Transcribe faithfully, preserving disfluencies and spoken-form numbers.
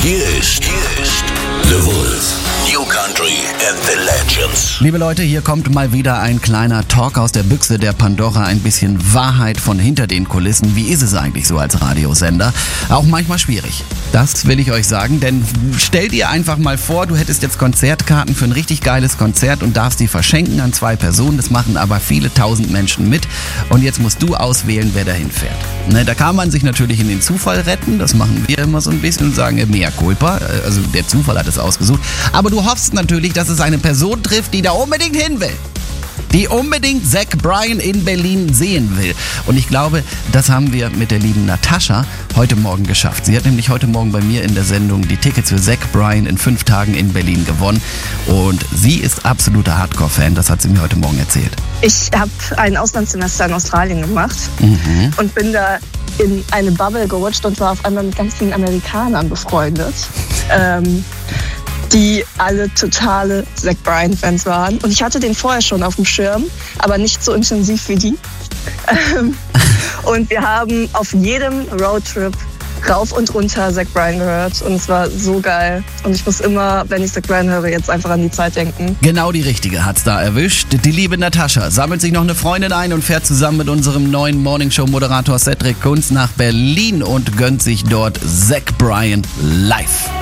Hier ist, hier ist The Wolf. New Country and the Legends. Liebe Leute, hier kommt mal wieder ein kleiner Talk aus der Büchse der Pandora. Ein bisschen Wahrheit von hinter den Kulissen. Wie ist es eigentlich so als Radiosender? Auch manchmal schwierig. Das will ich euch sagen, denn stell dir einfach mal vor, du hättest jetzt Konzertkarten für ein richtig geiles Konzert und darfst die verschenken an zwei Personen. Das machen aber viele tausend Menschen mit und jetzt musst du auswählen, wer dahin fährt. Ne, da kann man sich natürlich in den Zufall retten. Das machen wir immer so ein bisschen und sagen, mea culpa. Also der Zufall hat es ausgesucht. Aber du hoffst natürlich, dass es eine Person trifft, die da unbedingt hin will. Die unbedingt Zach Bryan in Berlin sehen will. Und ich glaube, das haben wir mit der lieben Natascha heute Morgen geschafft. Sie hat nämlich heute Morgen bei mir in der Sendung die Tickets für Zach Bryan in fünf Tagen in Berlin gewonnen. Und sie ist absoluter Hardcore-Fan. Das hat sie mir heute Morgen erzählt. Ich habe ein Auslandssemester in Australien gemacht Mhm. und bin da in eine Bubble gerutscht und war auf einmal mit ganz vielen Amerikanern befreundet, ähm, die alle totale Zach Bryan-Fans waren. Und ich hatte den vorher schon auf dem Schirm, aber nicht so intensiv wie die. Ähm, und wir haben auf jedem Roadtrip rauf und runter Zach Bryan gehört und es war so geil. Und ich muss immer, wenn ich Zach Bryan höre, jetzt einfach an die Zeit denken. Genau die richtige hat's da erwischt. Die liebe Natascha sammelt sich noch eine Freundin ein und fährt zusammen mit unserem neuen Morningshow-Moderator Cedric Kunz nach Berlin und gönnt sich dort Zach Bryan live.